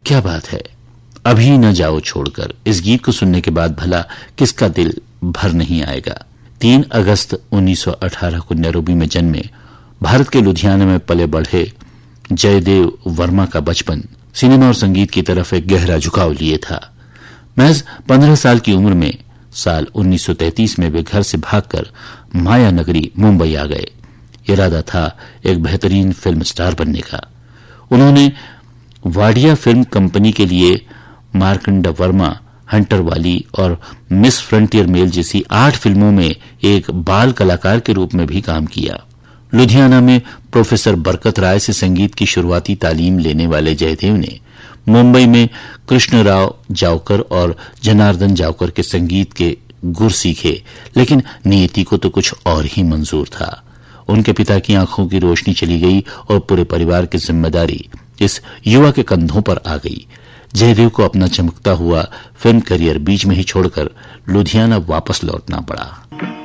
क्या बात है, अभी न जाओ छोड़कर। इस गीत को सुनने के बाद भला किसका दिल भर नहीं आएगा। 3 अगस्त 1918 को नैरोबी में जन्मे, भारत के लुधियाना में पले बढ़े जयदेव वर्मा का बचपन सिनेमा और संगीत की तरफ एक गहरा झुकाव लिए था। महज 15 साल की उम्र में साल 1933 में वे घर से भागकर माया नगरी मुंबई आ गए। इरादा था एक बेहतरीन फिल्म स्टार बनने का। उन्होंने वाडिया फिल्म कंपनी के लिए मार्कंडा वर्मा, हंटर वाली और मिस फ्रंटियर मेल जैसी 8 फिल्मों में एक बाल कलाकार के रूप में भी काम किया। लुधियाना में प्रोफेसर बरकत राय से संगीत की शुरुआती तालीम लेने वाले जयदेव ने मुंबई में कृष्णराव जावकर और जनार्दन जावकर के संगीत के गुर सीखे, लेकिन नियति को तो कुछ और ही मंजूर था। उनके पिता की आंखों की रोशनी चली गई और पूरे परिवार की जिम्मेदारी इस युवा के कंधों पर आ गई। जयदेव को अपना चमकता हुआ फिल्म करियर बीच में ही छोड़कर लुधियाना वापस लौटना पड़ा।